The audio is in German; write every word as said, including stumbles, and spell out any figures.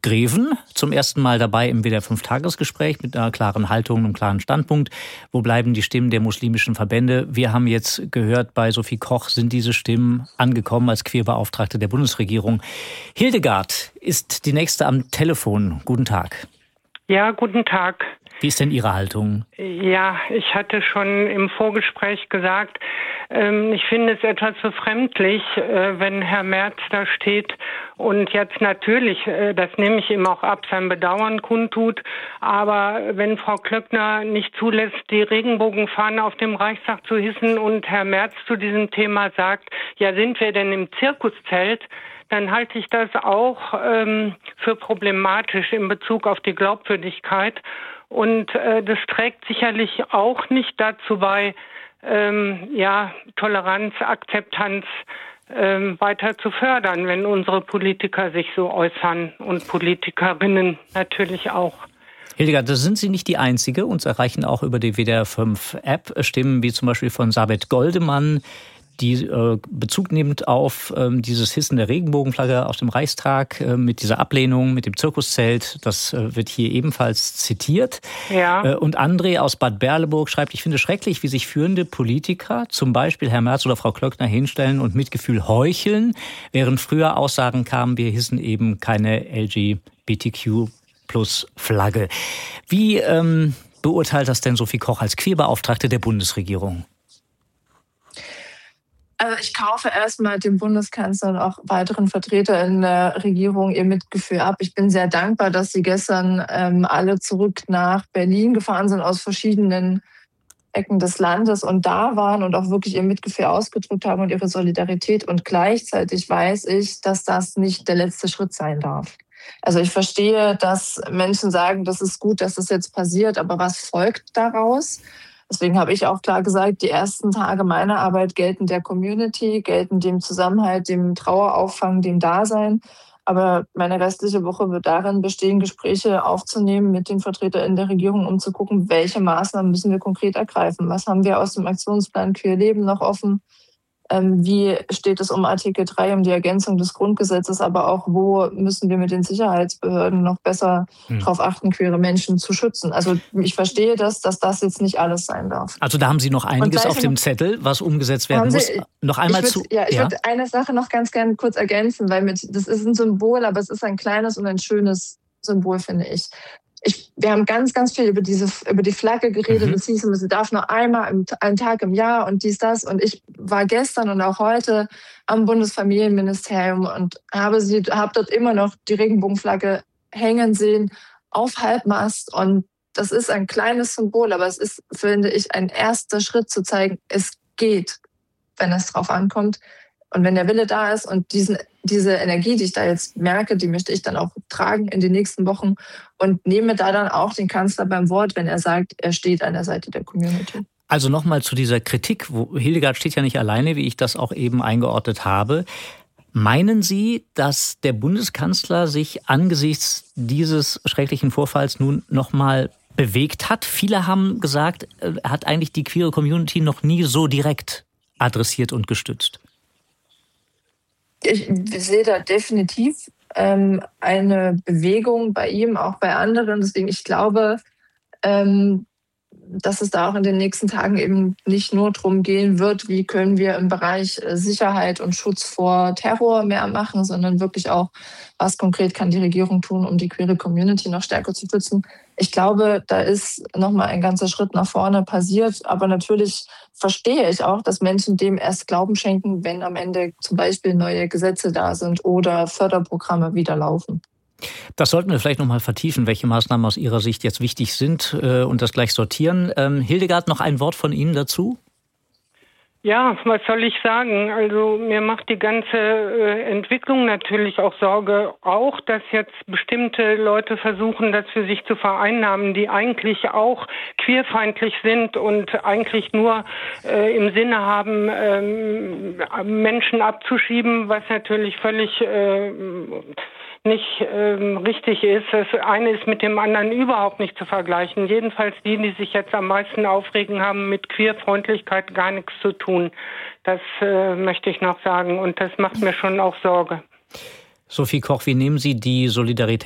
Greven, zum ersten Mal dabei im W D R fünf Tagesgespräch mit einer klaren Haltung, einem klaren Standpunkt. Wo bleiben die Stimmen der muslimischen Verbände? Wir haben jetzt gehört, bei Sophie Koch sind diese Stimmen angekommen als Queerbeauftragte der Bundesregierung. Hildegard ist die nächste am Telefon. Guten Tag. Ja, guten Tag. Wie ist denn Ihre Haltung? Ja, ich hatte schon im Vorgespräch gesagt, ähm, ich finde es etwas befremdlich, äh, wenn Herr Merz da steht und jetzt natürlich, äh, das nehme ich ihm auch ab, sein Bedauern kundtut, aber wenn Frau Klöckner nicht zulässt, die Regenbogenfahne auf dem Reichstag zu hissen und Herr Merz zu diesem Thema sagt, ja, sind wir denn im Zirkuszelt, dann halte ich das auch ähm, für problematisch in Bezug auf die Glaubwürdigkeit. Und äh, das trägt sicherlich auch nicht dazu bei, ähm, ja, Toleranz, Akzeptanz ähm, weiter zu fördern, wenn unsere Politiker sich so äußern und Politikerinnen natürlich auch. Hildegard, da sind Sie nicht die Einzige. Uns erreichen auch über die W D R fünf App Stimmen wie zum Beispiel von Sabet Goldemann, die äh, Bezug nimmt auf ähm, dieses Hissen der Regenbogenflagge auf dem Reichstag äh, mit dieser Ablehnung, mit dem Zirkuszelt. Das äh, wird hier ebenfalls zitiert. Ja. Äh, und André aus Bad Berleburg schreibt, ich finde schrecklich, wie sich führende Politiker, zum Beispiel Herr Merz oder Frau Klöckner, hinstellen und mit Gefühl heucheln, während früher Aussagen kamen, wir hissen eben keine L G B T Q Plus Flagge. Wie ähm, beurteilt das denn Sophie Koch als Queerbeauftragte der Bundesregierung? Also ich kaufe erstmal dem Bundeskanzler und auch weiteren Vertretern in der Regierung ihr Mitgefühl ab. Ich bin sehr dankbar, dass sie gestern ähm, alle zurück nach Berlin gefahren sind aus verschiedenen Ecken des Landes und da waren und auch wirklich ihr Mitgefühl ausgedrückt haben und ihre Solidarität. Und gleichzeitig weiß ich, dass das nicht der letzte Schritt sein darf. Also ich verstehe, dass Menschen sagen, das ist gut, dass das jetzt passiert, aber was folgt daraus? Deswegen habe ich auch klar gesagt, die ersten Tage meiner Arbeit gelten der Community, gelten dem Zusammenhalt, dem Trauerauffang, dem Dasein. Aber meine restliche Woche wird darin bestehen, Gespräche aufzunehmen mit den VertreterInnen der Regierung, um zu gucken, welche Maßnahmen müssen wir konkret ergreifen. Was haben wir aus dem Aktionsplan Queer Leben noch offen? Wie steht es um Artikel drei, um die Ergänzung des Grundgesetzes, aber auch, wo müssen wir mit den Sicherheitsbehörden noch besser hm. darauf achten, queere Menschen zu schützen. Also ich verstehe das, dass das jetzt nicht alles sein darf. Also da haben Sie noch einiges auf dem Zettel, was umgesetzt werden muss. Sie, noch einmal ich würd, zu. Ja, ich ja? würde eine Sache noch ganz gerne kurz ergänzen, weil mit, das ist ein Symbol, aber es ist ein kleines und ein schönes Symbol, finde ich. Ich, wir haben ganz, ganz viel über diese, über die Flagge geredet. Mhm. Es hieß immer, sie darf nur einmal im, einen Tag im Jahr und dies, das. Und ich war gestern und auch heute am Bundesfamilienministerium und habe sie, habe dort immer noch die Regenbogenflagge hängen sehen auf Halbmast. Und das ist ein kleines Symbol, aber es ist, finde ich, ein erster Schritt zu zeigen, es geht, wenn es drauf ankommt. Und wenn der Wille da ist und diesen, diese Energie, die ich da jetzt merke, die möchte ich dann auch tragen in den nächsten Wochen und nehme da dann auch den Kanzler beim Wort, wenn er sagt, er steht an der Seite der Community. Also nochmal zu dieser Kritik, wo Hildegard steht ja nicht alleine, wie ich das auch eben eingeordnet habe. Meinen Sie, dass der Bundeskanzler sich angesichts dieses schrecklichen Vorfalls nun nochmal bewegt hat? Viele haben gesagt, er hat eigentlich die queere Community noch nie so direkt adressiert und gestützt. Ich sehe da definitiv ähm, eine Bewegung bei ihm, auch bei anderen. Deswegen, ich glaube, ähm, dass es da auch in den nächsten Tagen eben nicht nur darum gehen wird, wie können wir im Bereich Sicherheit und Schutz vor Terror mehr machen, sondern wirklich auch, was konkret kann die Regierung tun, um die queere Community noch stärker zu schützen. Ich glaube, da ist nochmal ein ganzer Schritt nach vorne passiert. Aber natürlich verstehe ich auch, dass Menschen dem erst Glauben schenken, wenn am Ende zum Beispiel neue Gesetze da sind oder Förderprogramme wieder laufen. Das sollten wir vielleicht noch mal vertiefen, welche Maßnahmen aus Ihrer Sicht jetzt wichtig sind äh, und das gleich sortieren. Ähm, Hildegard, noch ein Wort von Ihnen dazu? Ja, was soll ich sagen? Also mir macht die ganze äh, Entwicklung natürlich auch Sorge, auch dass jetzt bestimmte Leute versuchen, das für sich zu vereinnahmen, die eigentlich auch queerfeindlich sind und eigentlich nur äh, im Sinne haben, ähm, Menschen abzuschieben, was natürlich völlig äh, nicht ähm, richtig ist. Das eine ist mit dem anderen überhaupt nicht zu vergleichen. Jedenfalls die, die sich jetzt am meisten aufregen, haben mit Queerfreundlichkeit gar nichts zu tun. Das äh, möchte ich noch sagen und das macht mir schon auch Sorge. Sophie Koch, wie nehmen Sie die Solidarität